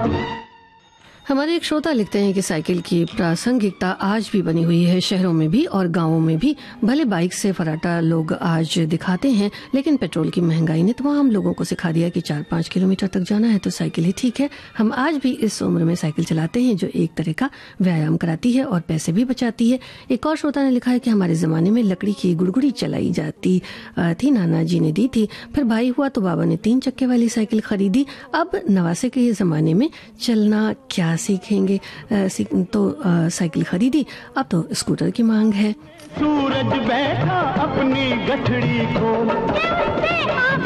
हमारे एक श्रोता लिखते हैं कि साइकिल की प्रासंगिकता आज भी बनी हुई है, शहरों में भी और गांवों में भी। भले बाइक से फराटा लोग आज दिखाते हैं, लेकिन पेट्रोल की महंगाई ने तमाम लोगों को सिखा दिया कि 4-5 किलोमीटर तक जाना है तो साइकिल ही ठीक है। हम आज भी इस उम्र में साइकिल चलाते हैं, जो एक तरह का व्यायाम कराती है और पैसे भी बचाती है। एक और श्रोता ने लिखा है कि हमारे जमाने में लकड़ी की गुड़गुड़ी चलाई जाती थी, नाना जी ने दी थी। फिर भाई हुआ तो बाबा ने 3 चक्के वाली साइकिल खरीदी। अब नवासे के जमाने में चलना क्या सीखेंगे, तो साइकिल खरीदी, अब तो स्कूटर की मांग है। सूरज बैठा अपनी गठड़ी खोल